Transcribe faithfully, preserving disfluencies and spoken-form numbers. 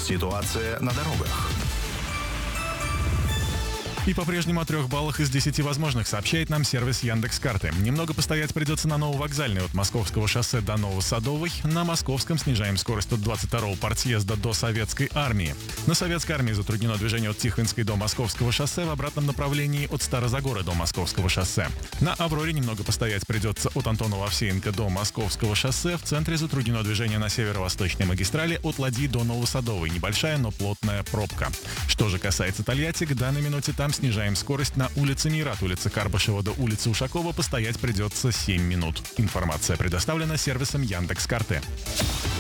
Ситуация на дорогах. И по-прежнему о трех баллах из десяти возможных, сообщает нам сервис Яндекс.Карты. Немного постоять придется на Нововокзальной от Московского шоссе до Новосадовой. На Московском снижаем скорость от двадцать второго партсъезда до Советской армии. На Советской армии затруднено движение от Тихвинской до Московского шоссе в обратном направлении от Старозагора до Московского шоссе. На Авроре немного постоять придется от Антонова Овсеенко до Московского шоссе. В центре затруднено движение на северо-восточной магистрали от Ладьи до Новосадовой. Небольшая, но плотная пробка. Что же касается Тольятти, к данной минуте там снижаем скорость на улице Мира от улицы Карбышева до улицы Ушакова. Постоять придется семь минут. Информация предоставлена сервисом Яндекс.Карты.